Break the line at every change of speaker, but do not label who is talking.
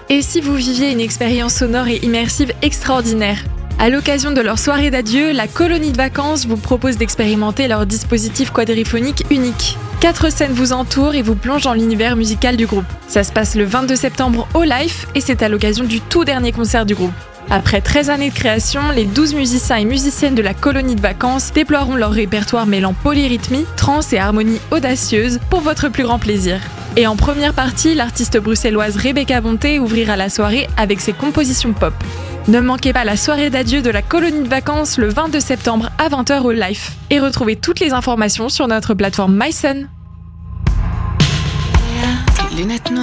Et si vous viviez une expérience sonore et immersive extraordinaire ? À l'occasion de leur soirée d'adieu, la colonie de vacances vous propose d'expérimenter leur dispositif quadriphonique unique. 4 scènes vous entourent et vous plongent dans l'univers musical du groupe. Ça se passe le 22 septembre au Life et c'est à l'occasion du tout dernier concert du groupe. Après 13 années de création, les 12 musiciens et musiciennes de la colonie de vacances déploieront leur répertoire mêlant polyrythmie, trance et harmonie audacieuse pour votre plus grand plaisir. Et en première partie, l'artiste bruxelloise Rebecca Bonté ouvrira la soirée avec ses compositions pop. Ne manquez pas la soirée d'adieu de la colonie de vacances le 22 septembre à 20h au Life. Et retrouvez toutes les informations sur notre plateforme MySun.